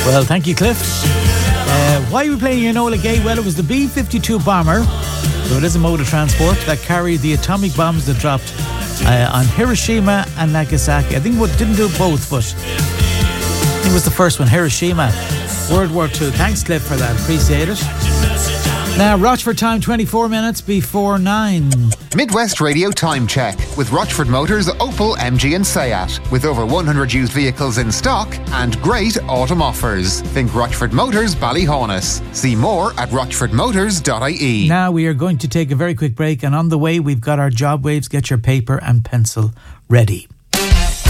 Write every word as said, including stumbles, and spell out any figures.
Well, thank you, Cliff. Uh, why are we playing Enola Gay? Well, it was the B fifty-two bomber, so it is a mode of transport, that carried the atomic bombs that dropped uh, on Hiroshima and Nagasaki. I think it didn't do both, but I think it was the first one, Hiroshima, World War Two. Thanks, Cliff, for that. Appreciate it. Now, Rochford time, twenty-four minutes before nine. Midwest Radio Time Check with Rochford Motors, Opel, M G and Seat. With over one hundred used vehicles in stock and great autumn offers. Think Rochford Motors, Ballyhaunis. See more at rochford motors dot I E. Now we are going to take a very quick break, and on the way we've got our job waves. Get your paper and pencil ready.